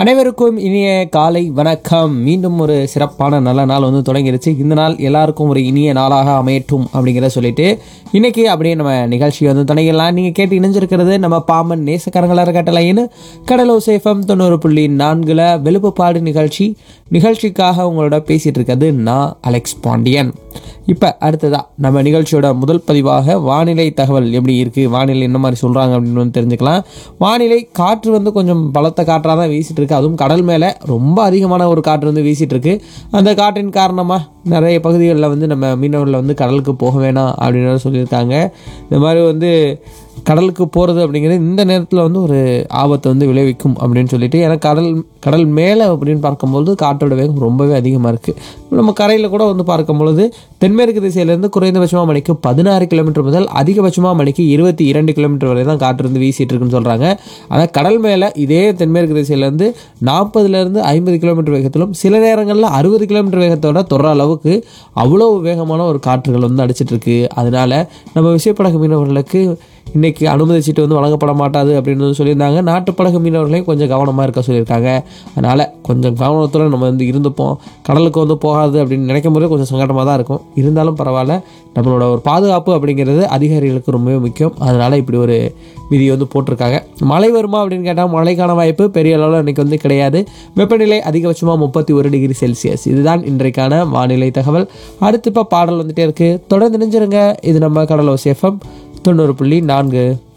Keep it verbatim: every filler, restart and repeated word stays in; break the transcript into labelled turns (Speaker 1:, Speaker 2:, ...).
Speaker 1: அனைவருக்கும் இனிய காலை வணக்கம். மீண்டும் ஒரு சிறப்பான நல்ல நாள் வந்து தொடங்கிடுச்சு. இந்த நாள் எல்லாருக்கும் ஒரு இனிய நாளாக அமையட்டும் அப்படிங்கிறத சொல்லிட்டு இன்னைக்கு அப்படியே நம்ம நிகழ்ச்சி வந்து தொடங்கிடலாம். நீங்கள் கேட்டு இணைஞ்சிருக்கிறது நம்ம பாமன் நேசக்கரங்களாக கட்டளைன்னு கடலோசேஃபம் தொண்ணூறு புள்ளி நான்குல வெளுப்புப்பாடு நிகழ்ச்சி நிகழ்ச்சிக்காக உங்களோட பேசிகிட்டு இருக்கிறது நான் அலெக்ஸ் பாண்டியன். இப்போ அடுத்ததாக நம்ம நிகழ்ச்சியோட முதல் பதிவாக வானிலை தகவல் எப்படி இருக்குது, வானிலை என்ன மாதிரி சொல்கிறாங்க அப்படின்னு வந்து தெரிஞ்சுக்கலாம். வானிலை காற்று வந்து கொஞ்சம் பலத்த காற்றாக தான் வீசிட்டு இருக்கு. அதுவும் கடல் மேலே ரொம்ப அதிகமான ஒரு காற்று வந்து வீசிட்டு இருக்கு. அந்த காற்றின் காரணமாக நிறைய பகுதிகளில் வந்து நம்ம மீனவர்கள் வந்து கடலுக்கு போக வேணாம் அப்படின்னு சொல்லியிருக்காங்க. இந்த மாதிரி வந்து கடலுக்கு போகிறது அப்படிங்கிறது இந்த நேரத்தில் வந்து ஒரு ஆபத்தை வந்து விளைவிக்கும் அப்படின்னு சொல்லிட்டு, ஏன்னா கடல் கடல் மேலே அப்படின்னு பார்க்கும்பொழுது காற்றோட வேகம் ரொம்பவே அதிகமாக இருக்குது. நம்ம கரையில் கூட வந்து பார்க்கும்பொழுது தென்மேற்கு திசையிலேருந்து குறைந்தபட்சமாக மணிக்கு பதினாறு கிலோமீட்டர் முதல் அதிகபட்சமாக மணிக்கு இருபத்தி இரண்டு கிலோமீட்டர் வரை தான் காற்று வந்து வீசிட்டு இருக்குன்னு சொல்கிறாங்க. ஆனால் கடல் மேலே இதே தென்மேற்கு திசையிலேருந்து நாற்பதுலேருந்து ஐம்பது கிலோமீட்டர் வேகத்திலும் சில நேரங்களில் அறுபது கிலோமீட்டர் வேகத்தோட தொடர அளவுக்கு அவ்வளோ வேகமான ஒரு காற்றுகள் வந்து அடிச்சிட்டு இருக்கு. அதனால நம்ம விசைப்படகு மீனவர்களுக்கு இன்றைக்கி அனுமதிச்சிட்டு வந்து வழங்கப்பட மாட்டாது அப்படின்னு வந்து சொல்லியிருந்தாங்க. நாட்டுப்படகு மீனவர்களையும் கொஞ்சம் கவனமாக இருக்க சொல்லியிருக்காங்க. அதனால் கொஞ்சம் கவனத்தில் நம்ம வந்து இருந்துப்போம். கடலுக்கு வந்து போகாது அப்படின்னு நினைக்கும் போதே கொஞ்சம் சங்கடமாக தான் இருக்கும். இருந்தாலும் பரவாயில்ல, நம்மளோட ஒரு பாதுகாப்பு அப்படிங்கிறது அதிகாரிகளுக்கு ரொம்பவே முக்கியம். அதனால் இப்படி ஒரு விதி வந்து போட்டிருக்காங்க. மழை வருமா அப்படின்னு கேட்டால் மழைக்கான வாய்ப்பு பெரிய அளவில் இன்றைக்கி வந்து கிடையாது. வெப்பநிலை அதிகபட்சமாக முப்பத்தி ஒரு டிகிரி செல்சியஸ். இதுதான் இன்றைக்கான வானிலை தகவல். அடுத்து இப்போ பாடல் வந்துகிட்டே இருக்குது. தொடர்ந்து நினைஞ்சிருங்க. இது நம்ம கடலோசேஃபம் தொண்ணூறு புள்ளி நான்கு.